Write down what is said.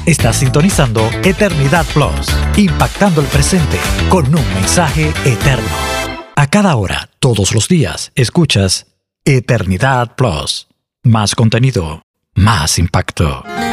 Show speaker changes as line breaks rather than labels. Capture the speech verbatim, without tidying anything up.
Estás sintonizando Eternidad Plus, impactando el presente con un mensaje eterno. A cada hora, todos los días, escuchas Eternidad Plus. Más contenido, más impacto.